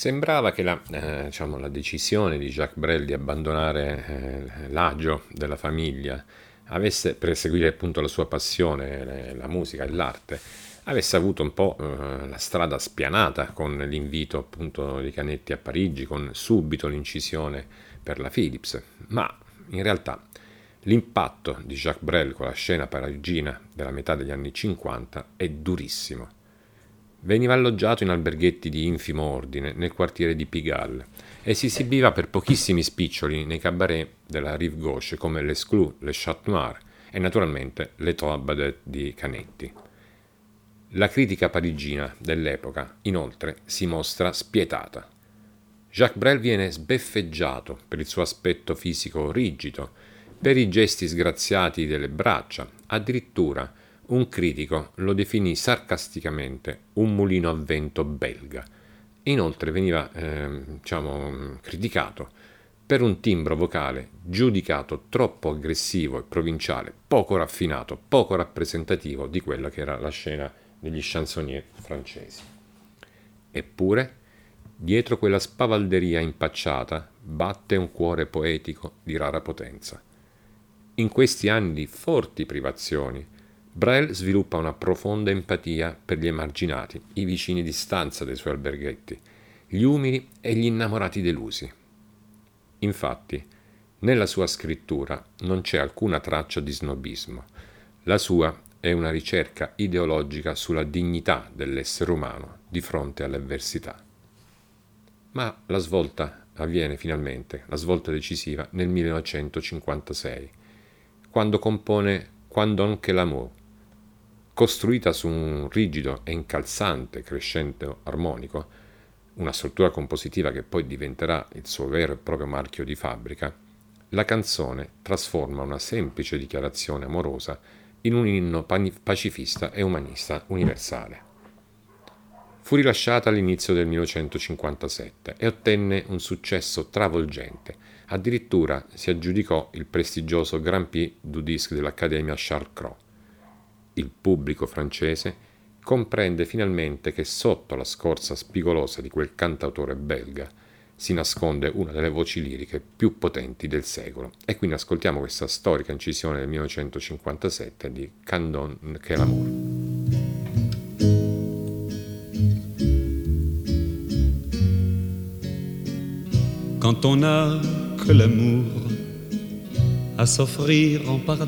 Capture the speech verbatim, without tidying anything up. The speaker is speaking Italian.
Sembrava che la, eh, diciamo, la decisione di Jacques Brel di abbandonare eh, l'agio della famiglia avesse, per seguire appunto la sua passione, le- la musica e l'arte, avesse avuto un po' eh, la strada spianata con l'invito appunto di Canetti a Parigi, con subito l'incisione per la Philips, ma in realtà l'impatto di Jacques Brel con la scena parigina della metà degli anni cinquanta è durissimo. Veniva alloggiato in alberghetti di infimo ordine nel quartiere di Pigalle e si esibiva per pochissimi spiccioli nei cabaret della Rive Gauche come l'Esclus, le Chat Noir e naturalmente le Trois Badettes di Canetti. La critica parigina dell'epoca, inoltre, si mostra spietata. Jacques Brel viene sbeffeggiato per il suo aspetto fisico rigido, per i gesti sgraziati delle braccia, addirittura un critico lo definì sarcasticamente un mulino a vento belga. Inoltre veniva eh, diciamo, criticato per un timbro vocale giudicato troppo aggressivo e provinciale, poco raffinato, poco rappresentativo di quella che era la scena degli chansonnier francesi. Eppure, dietro quella spavalderia impacciata batte un cuore poetico di rara potenza. In questi anni di forti privazioni, Brel sviluppa una profonda empatia per gli emarginati, i vicini di stanza dei suoi alberghetti, gli umili e gli innamorati delusi. Infatti, nella sua scrittura non c'è alcuna traccia di snobismo. La sua è una ricerca ideologica sulla dignità dell'essere umano di fronte alle avversità. Ma la svolta avviene finalmente, la svolta decisiva, nel millenovecentocinquantasei, quando compone Quando anche l'amour, costruita su un rigido e incalzante crescendo armonico, una struttura compositiva che poi diventerà il suo vero e proprio marchio di fabbrica. La canzone trasforma una semplice dichiarazione amorosa in un inno pacifista e umanista universale. Fu rilasciata all'inizio del millenovecentocinquantasette e ottenne un successo travolgente. Addirittura si aggiudicò il prestigioso Grand Prix du Disque dell'Accademia Charles Cros. Il pubblico francese comprende finalmente che sotto la scorza spigolosa di quel cantautore belga si nasconde una delle voci liriche più potenti del secolo. E quindi ascoltiamo questa storica incisione del millenovecentocinquantasette di Quand que l'amour. Quand on n'a que l'amour à s'offrir en paradis,